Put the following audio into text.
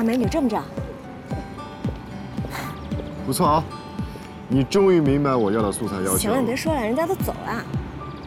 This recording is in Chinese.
大美女这么着？ 不错啊，你终于明白我要的素材要求。 行了，你别说了，人家都走了。